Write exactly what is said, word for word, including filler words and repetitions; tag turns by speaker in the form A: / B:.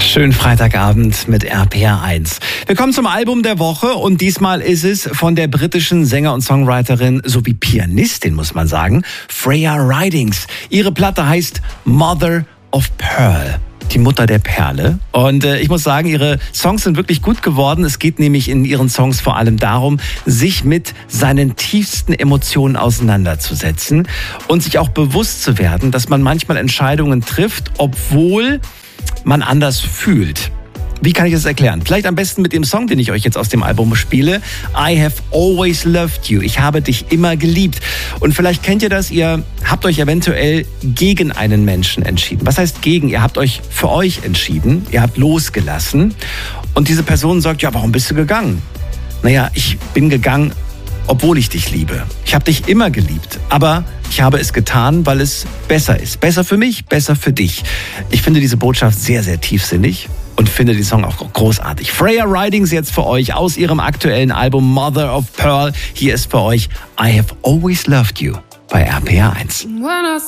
A: Schönen Freitagabend mit R P R eins. Wir kommen zum Album der Woche und diesmal ist es von der britischen Sänger- und Songwriterin sowie Pianistin, muss man sagen, Freya Ridings. Ihre Platte heißt Mother of Pearl. Die Mutter der Perle. Und äh, ich muss sagen, ihre Songs sind wirklich gut geworden. Es geht nämlich in ihren Songs vor allem darum, sich mit seinen tiefsten Emotionen auseinanderzusetzen und sich auch bewusst zu werden, dass man manchmal Entscheidungen trifft, obwohl man anders fühlt. Wie kann ich das erklären? Vielleicht am besten mit dem Song, den ich euch jetzt aus dem Album spiele. I have always loved you. Ich habe dich immer geliebt. Und vielleicht kennt ihr das, ihr habt euch eventuell gegen einen Menschen entschieden. Was heißt gegen? Ihr habt euch für euch entschieden. Ihr habt losgelassen. Und diese Person sagt, ja, warum bist du gegangen? Naja, ich bin gegangen, obwohl ich dich liebe. Ich habe dich immer geliebt. Aber ich habe es getan, weil es besser ist. Besser für mich, besser für dich. Ich finde diese Botschaft sehr, sehr tiefsinnig. Und finde den Song auch großartig. Freya Ridings jetzt für euch aus ihrem aktuellen Album Mother of Pearl. Hier ist für euch I Have Always Loved You bei R P R eins.